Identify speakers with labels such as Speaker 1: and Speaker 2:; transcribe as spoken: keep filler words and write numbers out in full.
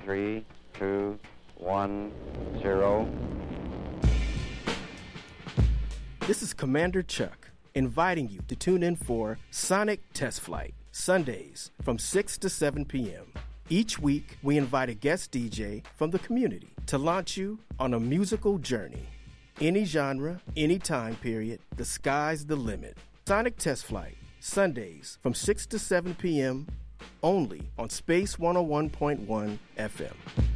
Speaker 1: three, two, one, zero.
Speaker 2: This is Commander Chuck, inviting you to tune in for Sonic Test Flight, Sundays from six to seven p.m. Each week, we invite a guest D J from the community to launch you on a musical journey. Any genre, any time period, the sky's the limit. Sonic Test Flight, Sundays from six to seven p.m., only on Space one oh one point one F M.